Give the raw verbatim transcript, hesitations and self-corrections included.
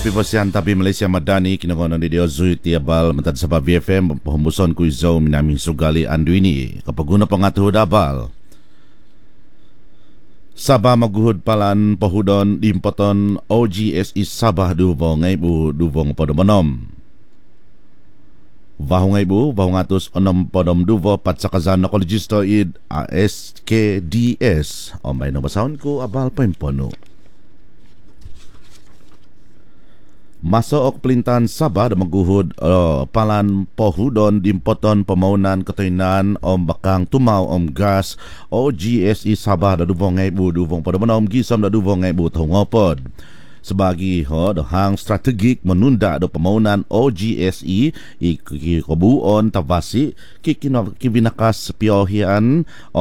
pipasihan tapi Malaysia Madani kinangonan ni Dio Zui Tiabal mentad sa B F M pahumuson ku izo minaming sugali anduini kapaguna pangatuhod abal. Sabah maguhod palan pahudon dimpoton O G S I Sabah duvong ngay bu duvong podomonom. Vahong ngay bu vahong atus onom podom duvo patsakazan na kolegisto id A S K D S. O may nabasahon ko abal pa impono. Masook pelintan Sabah da maguhod uh, palan pohudon dimpoton pamaunan katoinan om bakang tumaw om gas O G S I Sabah da duvong ngay bu duvong podomonom gisom da duvong ngay bu tahungopod. Sebagi ho dohang strategik menunda do pemaunan O G S I i kikobuon tavasi kikino kibinakas piohian